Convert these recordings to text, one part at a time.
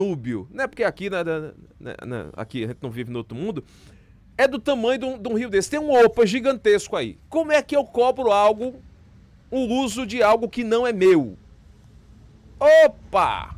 Danúbio, né? Porque aqui, aqui a gente não vive no outro mundo, é do tamanho de um rio desse. Tem um opa gigantesco aí. Como é que eu cobro algo, o uso de algo que não é meu? Opa!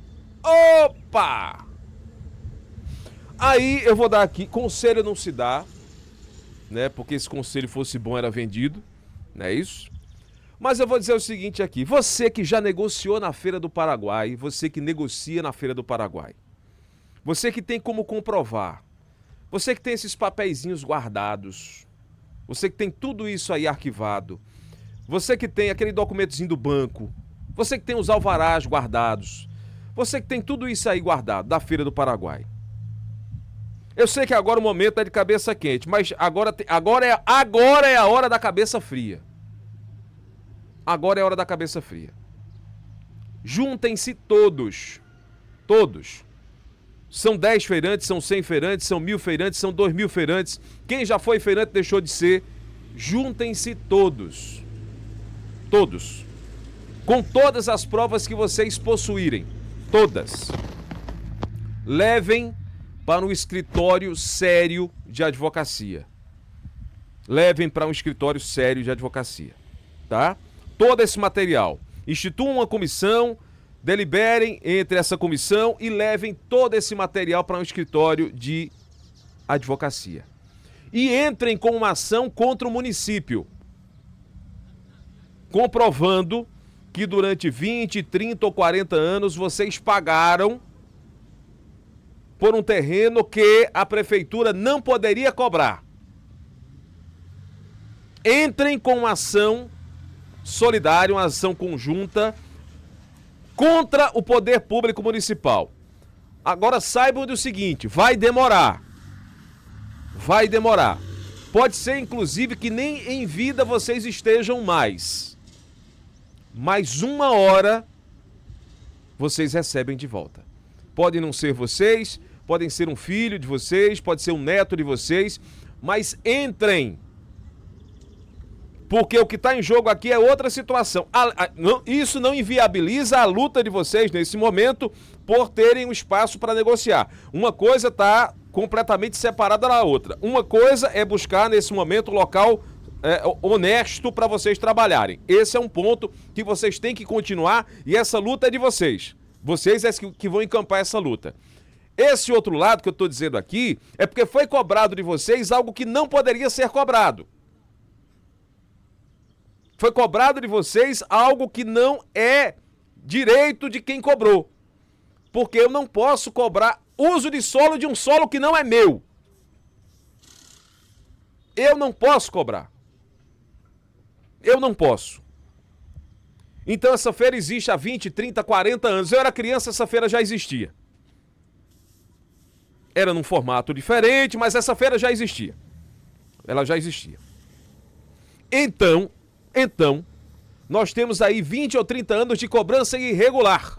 Opa! Aí eu vou dar aqui, conselho não se dá, né? Porque se conselho fosse bom era vendido, não é isso? Mas eu vou dizer o seguinte aqui, você que já negociou na Feira do Paraguai, você que negocia na Feira do Paraguai, você que tem como comprovar, você que tem esses papeizinhos guardados, você que tem tudo isso aí arquivado, você que tem aquele documentozinho do banco, você que tem os alvarás guardados, você que tem tudo isso aí guardado da Feira do Paraguai. Eu sei que agora o momento é de cabeça quente, mas agora é a hora da cabeça fria. Agora é a hora da cabeça fria. Juntem-se todos. Todos. São 10 feirantes, são 100 feirantes, são 1.000 feirantes, são 2.000 feirantes. Quem já foi feirante deixou de ser. Juntem-se todos. Todos. Com todas as provas que vocês possuírem. Todas. Levem para um escritório sério de advocacia. Levem para um escritório sério de advocacia. Tá? Todo esse material. Instituam uma comissão, deliberem entre essa comissão e levem todo esse material para um escritório de advocacia. E entrem com uma ação contra o município, comprovando que durante 20, 30 ou 40 anos vocês pagaram por um terreno que a prefeitura não poderia cobrar. Entrem com uma ação solidária, uma ação conjunta contra o poder público municipal. Agora saibam do seguinte, vai demorar. Vai demorar. Pode ser, inclusive, que nem em vida vocês estejam mais. Mas 1 hora vocês recebem de volta. Podem não ser vocês, podem ser um filho de vocês, pode ser um neto de vocês, mas entrem. Porque o que está em jogo aqui é outra situação. Isso não inviabiliza a luta de vocês nesse momento por terem um espaço para negociar. Uma coisa está completamente separada da outra. Uma coisa é buscar nesse momento um local honesto para vocês trabalharem. Esse é um ponto que vocês têm que continuar e essa luta é de vocês. Vocês é que vão encampar essa luta. Esse outro lado que eu estou dizendo aqui é porque foi cobrado de vocês algo que não poderia ser cobrado. Foi cobrado de vocês algo que não é direito de quem cobrou. Porque eu não posso cobrar uso de solo de um solo que não é meu. Eu não posso cobrar. Eu não posso. Então essa feira existe há 20, 30, 40 anos. Eu era criança, essa feira já existia. Era num formato diferente, mas essa feira já existia. Ela já existia. Então, nós temos aí 20 ou 30 anos de cobrança irregular.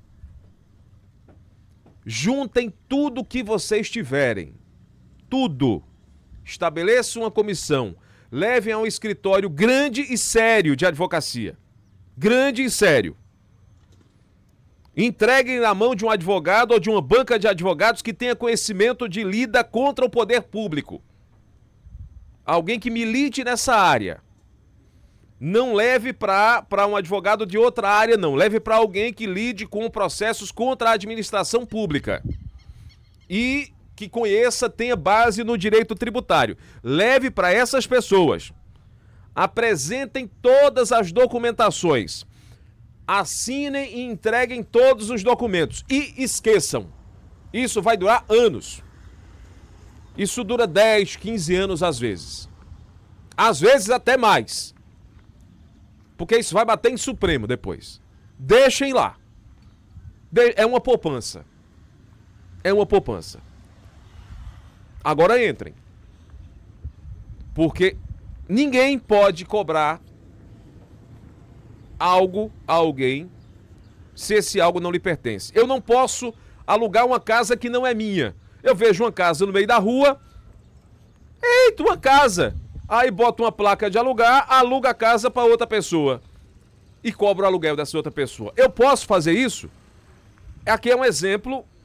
Juntem tudo que vocês tiverem. Tudo. Estabeleçam uma comissão. Levem a um escritório grande e sério de advocacia. Grande e sério. Entreguem na mão de um advogado ou de uma banca de advogados que tenha conhecimento de lida contra o poder público. Alguém que milite nessa área. Não leve para um advogado de outra área, não. Leve para alguém que lide com processos contra a administração pública. E que conheça, tenha base no direito tributário. Leve para essas pessoas. Apresentem todas as documentações. Assinem e entreguem todos os documentos. E esqueçam. Isso vai durar anos. Isso dura 10, 15 anos às vezes. Às vezes até mais. Porque isso vai bater em Supremo depois. Deixem lá. É uma poupança. É uma poupança. Agora entrem. Porque ninguém pode cobrar algo a alguém se esse algo não lhe pertence. Eu não posso alugar uma casa que não é minha. Eu vejo uma casa no meio da rua. Eita, uma casa. Aí bota uma placa de alugar, aluga a casa para outra pessoa e cobra o aluguel dessa outra pessoa. Eu posso fazer isso? aqui é um exemplo